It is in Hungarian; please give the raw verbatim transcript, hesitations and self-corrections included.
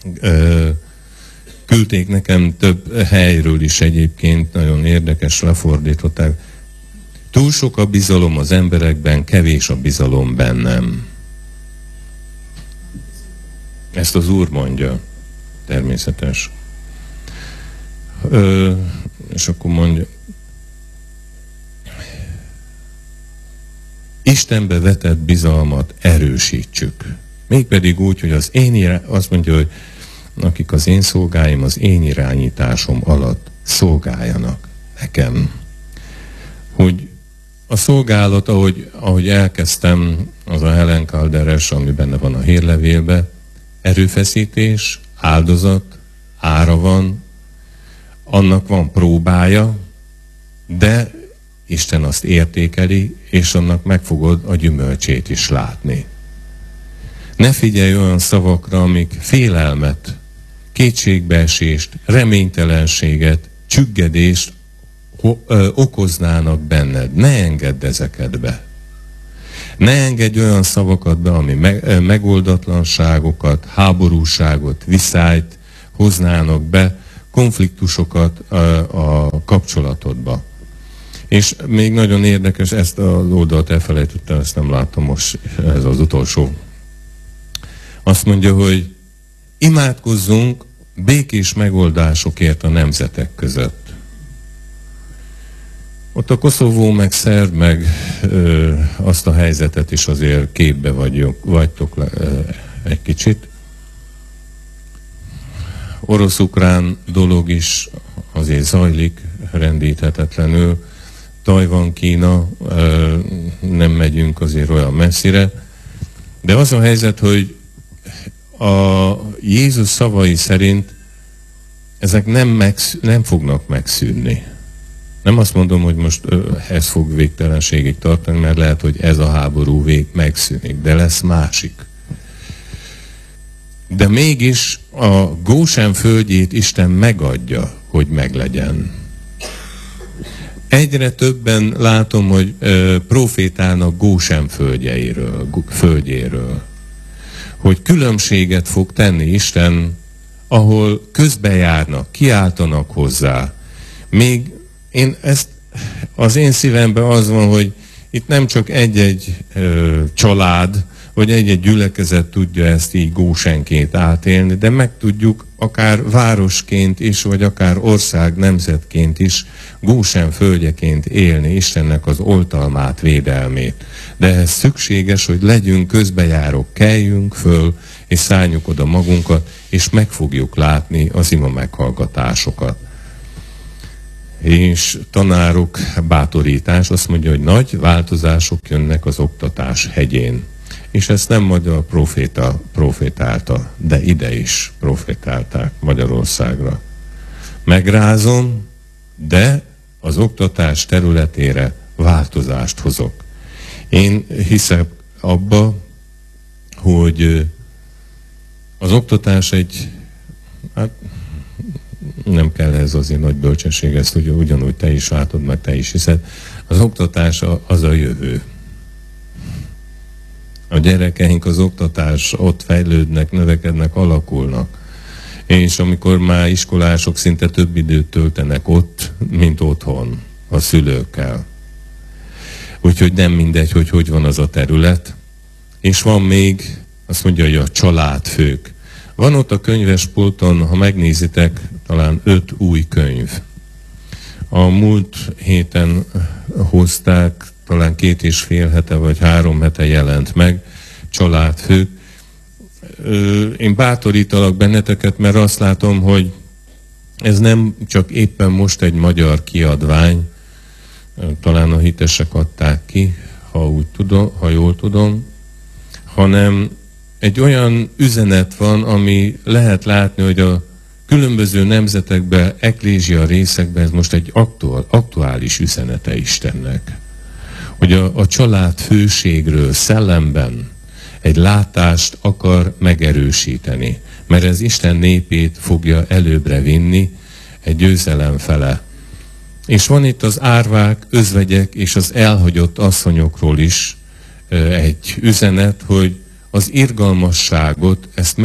ö, küldték nekem több helyről is egyébként, nagyon érdekes, lefordították. Túl sok a bizalom az emberekben, kevés a bizalom bennem. Ezt az Úr mondja, természetes. Ö, és akkor mondja, Istenbe vetett bizalmat erősítsük. Mégpedig úgy, hogy az én irány, azt mondja, hogy akik az én szolgáim az én irányításom alatt szolgáljanak nekem. Hogy a szolgálat, ahogy, ahogy elkezdtem, az a Helen Calderes, ami benne van a hírlevélben, erőfeszítés, áldozat, ára van, annak van próbája, de Isten azt értékeli, és annak meg fogod a gyümölcsét is látni. Ne figyelj olyan szavakra, amik félelmet, kétségbeesést, reménytelenséget, csüggedést okoznának benned. Ne engedd ezeket be. Ne engedj olyan szavakat be, ami megoldatlanságokat, háborúságot, viszályt hoznának be, konfliktusokat a, a kapcsolatodba. És még nagyon érdekes, ezt az oldalt elfelejtettem, ezt nem látom most, ez az utolsó. Azt mondja, hogy imádkozzunk békés megoldásokért a nemzetek között. Ott a Koszovó, meg Szerb, meg ö, azt a helyzetet is azért képbe vagyok, vagytok ö, egy kicsit. Orosz-ukrán dolog is azért zajlik rendíthetetlenül. Tajvan, Kína, ö, nem megyünk azért olyan messzire. De az a helyzet, hogy a Jézus szavai szerint ezek nem, megsz, nem fognak megszűnni. Nem azt mondom, hogy most ö, ez fog végtelenségig tartani, mert lehet, hogy ez a háború vég megszűnik, de lesz másik. De mégis a Gósen földjét Isten megadja, hogy meglegyen. Egyre többen látom, hogy ö, profétálnak Gósen földjeiről, földjéről. Hogy különbséget fog tenni Isten, ahol közbejárnak, kiáltanak hozzá. Még én ezt, az én szívemben az van, hogy itt nem csak egy-egy ö, család, vagy egy-egy gyülekezet tudja ezt így gósenként átélni, de meg tudjuk akár városként is, vagy akár ország, nemzetként is Gósen földjeként élni Istennek az oltalmát, védelmét. De ehhez szükséges, hogy legyünk közbejárók, keljünk föl, és szálljuk oda magunkat, és meg fogjuk látni az ima meghallgatásokat. És tanárok bátorítás, azt mondja, hogy nagy változások jönnek az oktatás hegyén. És ezt nem magyar proféta profétálta, de ide is profétálták Magyarországra. Megrázom, de az oktatás területére változást hozok. Én hiszek abba, hogy az oktatás egy, hát nem kell ez azért nagy bölcsesség, ezt ugye, ugyanúgy te is látod, meg te is hiszed, az oktatás az a jövő. A gyerekeink az oktatás, ott fejlődnek, növekednek, alakulnak. És amikor már iskolások szinte több időt töltenek ott, mint otthon, a szülőkkel. Úgyhogy nem mindegy, hogy hogy van az a terület. És van még, azt mondja, hogy a családfők. Van ott a könyvespulton, ha megnézitek, talán öt új könyv. A múlt héten hozták, talán két és fél hete vagy három hete jelent meg, családfők. Én bátorítalak benneteket, mert azt látom, hogy ez nem csak éppen most egy magyar kiadvány, talán a hitesek adták ki, ha úgy tudom, ha jól tudom, hanem egy olyan üzenet van, ami lehet látni, hogy a különböző nemzetekben, eklézsia részekben ez most egy aktuál, aktuális üzenete Istennek. Hogy a, a család főségről szellemben egy látást akar megerősíteni, mert ez Isten népét fogja előbbre vinni egy győzelem fele. És van itt az árvák, özvegyek és az elhagyott asszonyokról is egy üzenet, hogy az irgalmasságot, ezt